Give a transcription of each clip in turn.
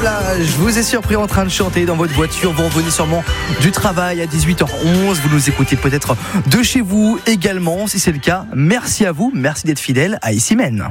plage. Je vous ai surpris en train de chanter dans votre voiture. Vous revenez sûrement du travail à 18h11. Vous nous écoutez peut-être de chez vous également. Si c'est le cas, merci à vous. Merci d'être fidèle à Ici Mène.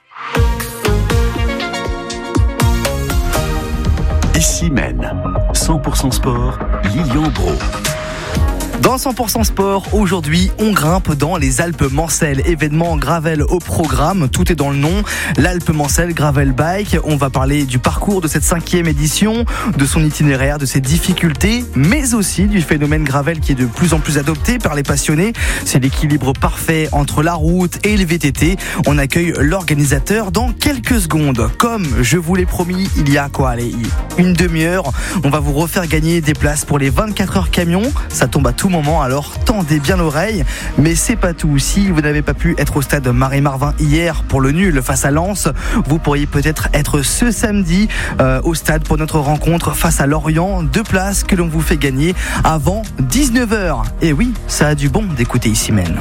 Ici Mène, 100% sport, Lilian Brault. Dans 100% sport, aujourd'hui, on grimpe dans les Alpes Mancelles. Événement gravel au programme, tout est dans le nom. L'Alpe Mancelles Gravel Bike. On va parler du parcours de cette 5e édition, de son itinéraire, de ses difficultés, mais aussi du phénomène gravel qui est de plus en plus adopté par les passionnés. C'est l'équilibre parfait entre la route et le VTT. On accueille l'organisateur dans quelques secondes. Comme je vous l'ai promis, il y a une demi-heure, on va vous refaire gagner des places pour les 24 heures camion. Ça tombe à tout moment, alors tendez bien l'oreille. Mais c'est pas tout. Si vous n'avez pas pu être au stade Marie-Marvin hier pour le nul face à Lens, vous pourriez peut-être être ce samedi au stade pour notre rencontre face à Lorient. 2 places que l'on vous fait gagner avant 19h. Et oui, ça a du bon d'écouter Ici Mène.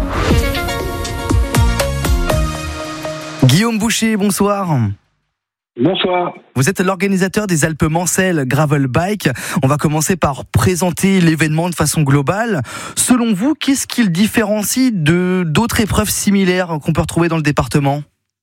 Guillaume Boucher, bonsoir. Bonsoir. Vous êtes l'organisateur des Alpes Mancelles Gravel Bike. On va commencer par présenter l'événement de façon globale. Selon vous, qu'est-ce qui le différencie d'autres épreuves similaires qu'on peut retrouver dans le département ?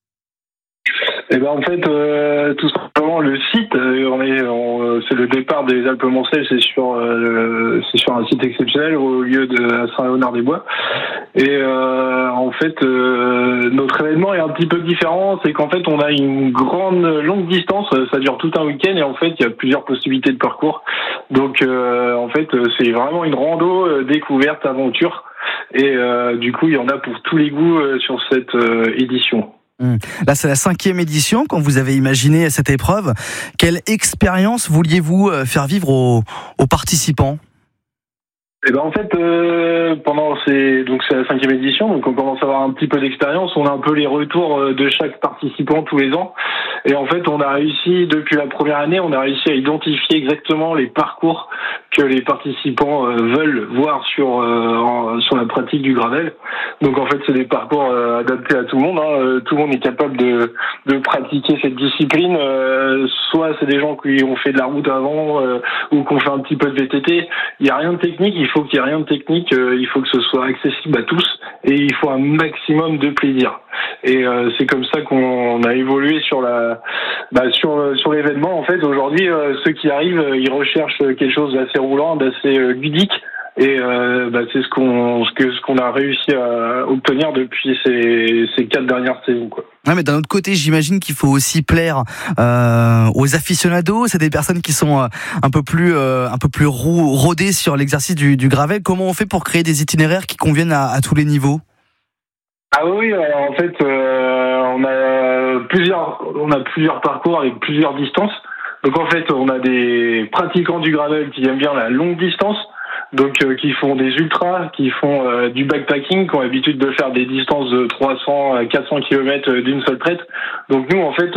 En fait, tout simplement le site. C'est le départ des Alpes Mancelles, c'est sur un site exceptionnel au lieu de Saint-Léonard-des-Bois. Et en fait, notre événement est un petit peu différent. C'est qu'en fait, on a une longue distance. Ça dure tout un week-end et en fait, il y a plusieurs possibilités de parcours. Donc, en fait, c'est vraiment une rando découverte, aventure. Et du coup, il y en a pour tous les goûts sur cette édition. Là, c'est la 5e édition quand vous avez imaginé cette épreuve. Quelle expérience vouliez-vous faire vivre aux participants ? En fait, c'est la 5e édition, donc on commence à avoir un petit peu d'expérience. On a un peu les retours de chaque participant tous les ans. Et en fait, on a réussi, depuis la première année, à identifier exactement les parcours que les participants veulent voir sur la pratique du gravel. Donc en fait, c'est des parcours adaptés à tout le monde. Tout le monde est capable de pratiquer cette discipline. Soit c'est des gens qui ont fait de la route avant ou qui ont fait un petit peu de VTT. Il n'y a rien de technique. Il faut qu'il n'y ait rien de technique. Il faut que ce soit accessible à tous et il faut un maximum de plaisir. Et c'est comme ça qu'on a évolué sur l'événement. En fait, aujourd'hui, ceux qui arrivent, ils recherchent quelque chose d'assez roulant, d'assez ludique. Et c'est ce qu'on a réussi à obtenir depuis ces 4 dernières saisons, quoi. Ouais, mais d'un autre côté, j'imagine qu'il faut aussi plaire aux aficionados. C'est des personnes qui sont un peu plus rodées sur l'exercice du gravel. Comment on fait pour créer des itinéraires qui conviennent à tous les niveaux ? Ah oui, en fait, on a plusieurs parcours avec plusieurs distances. Donc en fait, on a des pratiquants du gravel qui aiment bien la longue distance. Donc qui font des ultras, qui font du backpacking, qui ont l'habitude de faire des distances de 300 à 400 km d'une seule traite. Donc nous, en fait,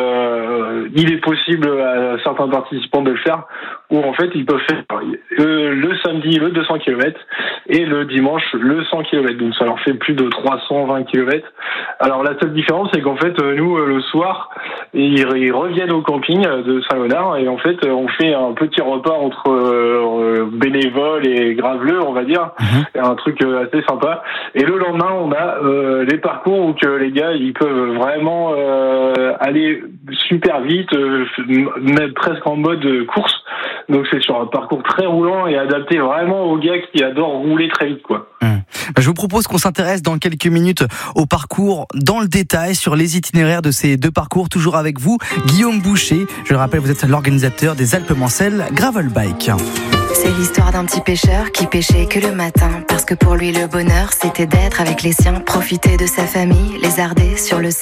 il est possible à certains participants de le faire, où en fait ils peuvent faire le samedi le 200 km et le dimanche le 100 km. Donc ça leur fait plus de 320 km. Alors la seule différence, c'est qu'en fait nous le soir, ils reviennent au camping de Saint-Léonard et en fait on fait un petit repas entre bénévoles et graveleux, on va dire, un truc assez sympa. Et le lendemain, on a les parcours où que les gars, ils peuvent vraiment aller super vite, même presque en mode course. Donc c'est sur un parcours très roulant et adapté vraiment aux gars qui adorent rouler très vite, quoi. Je vous propose qu'on s'intéresse dans quelques minutes au parcours dans le détail sur les itinéraires de ces 2 parcours. Toujours avec vous, Guillaume Boucher. Je le rappelle, vous êtes l'organisateur des Alpes Mancelles Gravel Bike. C'est l'histoire d'un petit pêcheur qui pêchait que le matin. Parce que pour lui le bonheur c'était d'être avec les siens, profiter de sa famille, lézarder sur le